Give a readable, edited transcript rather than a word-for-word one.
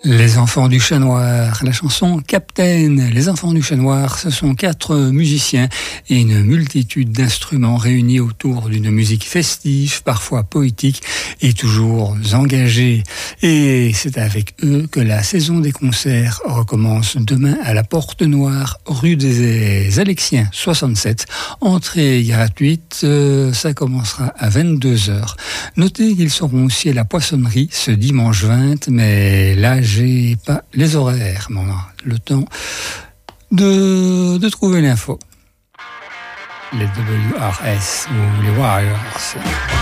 Les enfants du chat noir, la chanson Captain. Les enfants du chat noir, ce sont 4 musiciens et une multitude d'instruments réunis autour d'une musique festive, parfois poétique et toujours engagée. Et c'est avec eux que la saison des concerts recommence demain à la Porte Noire, rue des Alexiens 67. Entrée gratuite, ça commencera à 22h. Notez qu'ils seront aussi à la Poissonnerie ce dimanche 20, mais là, j'ai pas les horaires, mais on a le temps de trouver l'info. Les WRS ou les Warriors.